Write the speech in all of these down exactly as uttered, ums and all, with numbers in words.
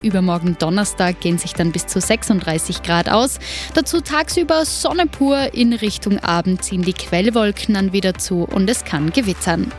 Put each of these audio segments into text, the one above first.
Übermorgen Donnerstag gehen sich dann bis zu sechsunddreißig Grad aus. Dazu tagsüber Sonne pur, in Richtung Abend ziehen die Quellwolken dann wieder zu und es kann gewittern.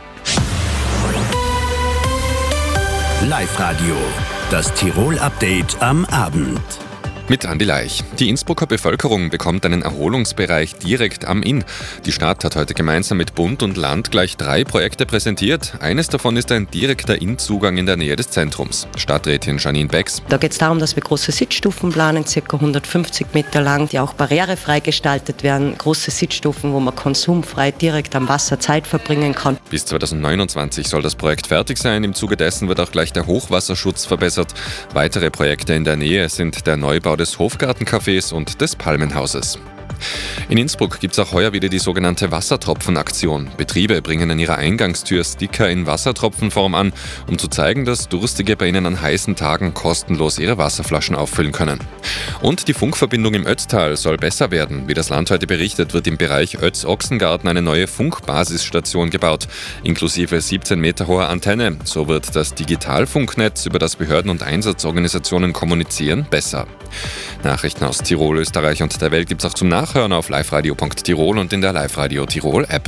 Live-Radio, das Tirol-Update am Abend. Mit Andi Leich. Die Innsbrucker Bevölkerung bekommt einen Erholungsbereich direkt am Inn. Die Stadt hat heute gemeinsam mit Bund und Land gleich drei Projekte präsentiert. Eines davon ist ein direkter Innenzugang in der Nähe des Zentrums. Stadträtin Janine Becks. Da geht es darum, dass wir große Sitzstufen planen, ca. hundertfünfzig Meter lang, die auch barrierefrei gestaltet werden. Große Sitzstufen, wo man konsumfrei direkt am Wasser Zeit verbringen kann. Bis zweitausendneunundzwanzig soll das Projekt fertig sein. Im Zuge dessen wird auch gleich der Hochwasserschutz verbessert. Weitere Projekte in der Nähe sind der Neubau des Hofgartencafés und des Palmenhauses. In Innsbruck gibt es auch heuer wieder die sogenannte Wassertropfen-Aktion. Betriebe bringen an ihrer Eingangstür Sticker in Wassertropfenform an, um zu zeigen, dass Durstige bei ihnen an heißen Tagen kostenlos ihre Wasserflaschen auffüllen können. Und die Funkverbindung im Ötztal soll besser werden. Wie das Land heute berichtet, wird im Bereich Ötz-Ochsengarten eine neue Funkbasisstation gebaut, inklusive siebzehn Meter hoher Antenne. So wird das Digitalfunknetz, über das Behörden und Einsatzorganisationen kommunizieren, besser. Nachrichten aus Tirol, Österreich und der Welt gibt es auch zum Nachhören auf liveradio punkt tirol und in der Live-Radio Tirol App.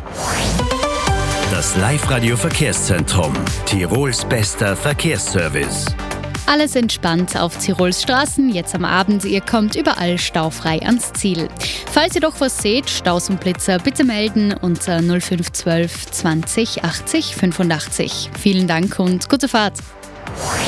Das Live-Radio Verkehrszentrum, Tirols bester Verkehrsservice. Alles entspannt auf Tirols Straßen. Jetzt am Abend, ihr kommt überall staufrei ans Ziel. Falls ihr doch was seht, Staus und Blitzer, bitte melden unter null fünf zwölf zwanzig achtzig fünfundachtzig. Vielen Dank und gute Fahrt.